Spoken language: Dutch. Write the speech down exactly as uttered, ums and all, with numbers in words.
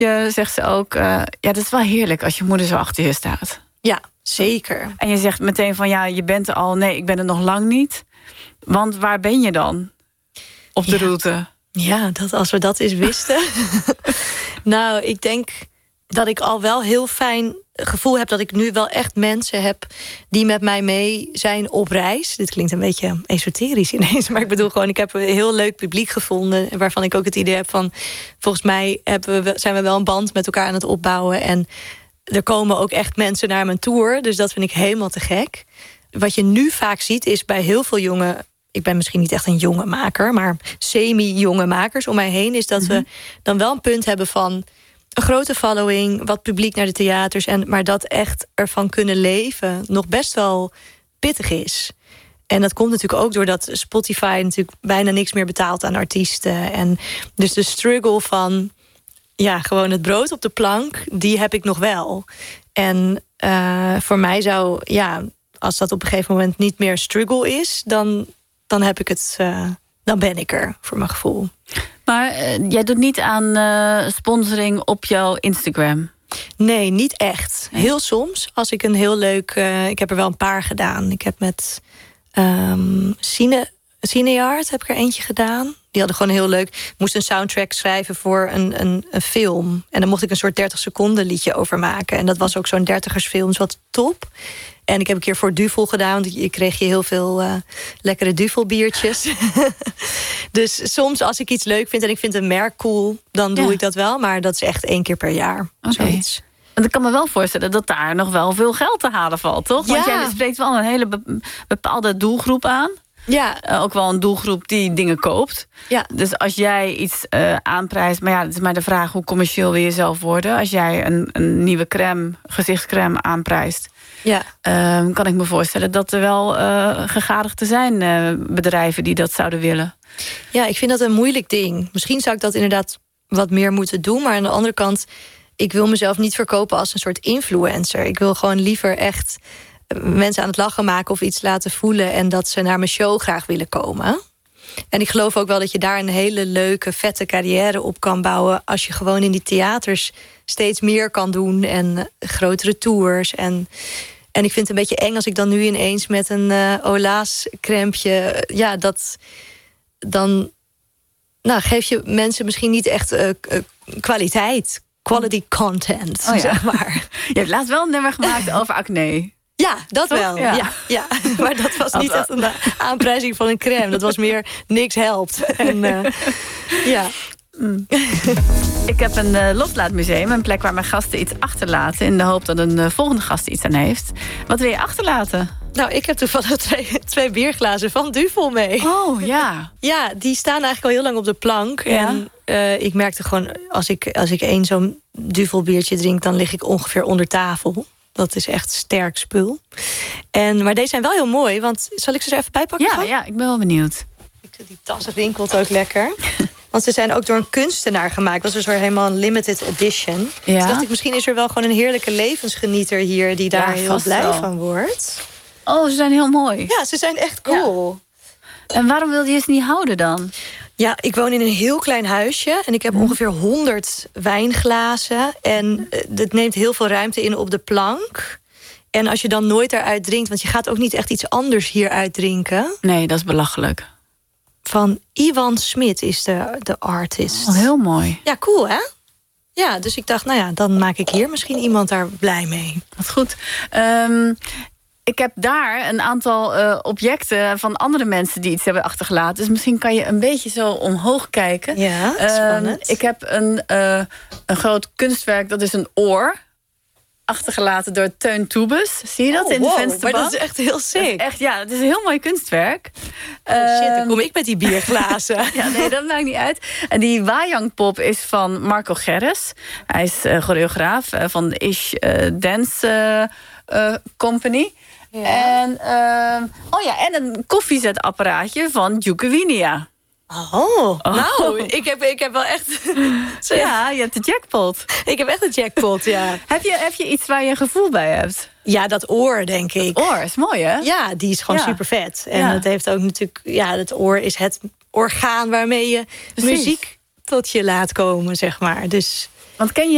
je, zegt ze ook... Uh, ja, dat is wel heerlijk als je moeder zo achter je staat. Ja, zeker. En je zegt meteen van, ja, je bent er al... nee, ik ben er nog lang niet. Want waar ben je dan op de ja. route? Ja, dat, als we dat eens wisten. Nou, ik denk dat ik al wel heel fijn gevoel heb... dat ik nu wel echt mensen heb die met mij mee zijn op reis. Dit klinkt een beetje esoterisch ineens. Maar ik bedoel gewoon, ik heb een heel leuk publiek gevonden... waarvan ik ook het idee heb van... volgens mij hebben we, zijn we wel een band met elkaar aan het opbouwen... en er komen ook echt mensen naar mijn tour. Dus dat vind ik helemaal te gek. Wat je nu vaak ziet is bij heel veel jonge... ik ben misschien niet echt een jonge maker... maar semi-jonge makers om mij heen... is dat mm-hmm. we dan wel een punt hebben van... een grote following, wat publiek naar de theaters... En, maar dat echt ervan kunnen leven nog best wel pittig is. En dat komt natuurlijk ook doordat Spotify... natuurlijk bijna niks meer betaalt aan artiesten. En dus de struggle van... ja, gewoon het brood op de plank, die heb ik nog wel. En uh, voor mij zou... ja, als dat op een gegeven moment niet meer struggle is... dan, dan heb ik het... Uh, dan ben ik er, voor mijn gevoel. Maar uh, jij doet niet aan uh, sponsoring op jouw Instagram? Nee, niet echt. Nee. Heel soms, als ik een heel leuk... Uh, ik heb er wel een paar gedaan. Ik heb met um, Cine, Cineart heb ik er eentje gedaan. Die hadden gewoon heel leuk... Ik moest een soundtrack schrijven voor een, een, een film. En dan mocht ik een soort dertig seconden liedje over maken. En dat was ook zo'n dertigersfilm, dus wat top. En ik heb een keer voor Duvel gedaan. Want je kreeg je heel veel uh, lekkere Duvelbiertjes. Dus soms als ik iets leuk vind en ik vind een merk cool... dan doe ja. ik dat wel, maar dat is echt één keer per jaar. Okay. Zoiets. Want ik kan me wel voorstellen dat daar nog wel veel geld te halen valt, toch? Want ja. jij spreekt wel een hele bepaalde doelgroep aan. Ja. Uh, ook wel een doelgroep die dingen koopt. Ja. Dus als jij iets uh, aanprijst... maar ja, het is maar de vraag hoe commercieel wil je zelf worden. Als jij een, een nieuwe crème, gezichtscrème aanprijst... Ja. Uh, kan ik me voorstellen dat er wel uh, gegadigd zijn uh, bedrijven die dat zouden willen. Ja, ik vind dat een moeilijk ding. Misschien zou ik dat inderdaad wat meer moeten doen. Maar aan de andere kant, ik wil mezelf niet verkopen als een soort influencer. Ik wil gewoon liever echt mensen aan het lachen maken of iets laten voelen... en dat ze naar mijn show graag willen komen. En ik geloof ook wel dat je daar een hele leuke, vette carrière op kan bouwen... als je gewoon in die theaters steeds meer kan doen en grotere tours. En, en ik vind het een beetje eng als ik dan nu ineens met een uh, Olaas-crèmpje... ja, dat dan nou, geef je mensen misschien niet echt uh, uh, kwaliteit. Quality content, oh ja. zeg maar. Je hebt laatst wel een nummer gemaakt over acne. Ja, dat Toch? wel. Ja. Ja, ja. Maar dat was niet echt een aanprijzing van een crème. Dat was meer niks helpt. En, uh, ja. Mm. Ik heb een uh, loslaatmuseum, een plek waar mijn gasten iets achterlaten... in de hoop dat een uh, volgende gast iets aan heeft. Wat wil je achterlaten? Nou, ik heb toevallig twee, twee bierglazen van Duvel mee. Oh, ja. Ja, die staan eigenlijk al heel lang op de plank. Ja. En uh, ik merkte gewoon, als ik, als ik één zo'n Duvel biertje drink... dan lig ik ongeveer onder tafel. Dat is echt sterk spul. En, maar deze zijn wel heel mooi, want zal ik ze er even bij pakken? Ja, ja, ik ben wel benieuwd. Die tas rinkelt ook lekker. Want ze zijn ook door een kunstenaar gemaakt. Dat is dus helemaal een limited edition. Ja. Dus dacht ik, misschien is er wel gewoon een heerlijke levensgenieter hier... die daar ja, heel blij wel. van wordt. Oh, ze zijn heel mooi. Ja, ze zijn echt cool. Ja. En waarom wilde je ze niet houden dan? Ja, ik woon in een heel klein huisje. En ik heb hm. ongeveer honderd wijnglazen. En het neemt heel veel ruimte in op de plank. En als je dan nooit eruit drinkt... want je gaat ook niet echt iets anders hier uitdrinken. Nee, dat is belachelijk. Van Iwan Smit is de, de artist. Oh, heel mooi. Ja, cool, hè? Ja, dus ik dacht, nou ja, dan maak ik hier misschien iemand daar blij mee. Wat goed. Um, ik heb daar een aantal uh, objecten van andere mensen die iets hebben achtergelaten. Dus misschien kan je een beetje zo omhoog kijken. Ja, spannend. Um, ik heb een, uh, een groot kunstwerk, dat is een oor... achtergelaten door Teun Toebus. Zie je dat oh, in de wow, vensterbank? Maar dat is echt heel sick. Echt, ja, het is een heel mooi kunstwerk. Oh shit, dan kom ik met die bierglazen. Ja, nee, dat maakt niet uit. En die Wajang-pop is van Marco Gerres. Hij is uh, choreograaf uh, van de Ish uh, Dance uh, uh, Company. Ja. En, uh, oh ja, en een koffiezetapparaatje van Duke Winia. Oh, oh, nou, ik heb, ik heb wel echt... Ja, je hebt de jackpot. Ik heb echt een jackpot, ja. Heb je, heb je iets waar je een gevoel bij hebt? Ja, dat oor, denk ik. Dat oor is mooi, hè? Ja, die is gewoon ja. super vet. En ja. het heeft ook natuurlijk... Ja, het oor is het orgaan waarmee je Precies. muziek tot je laat komen, zeg maar. Dus... Want ken je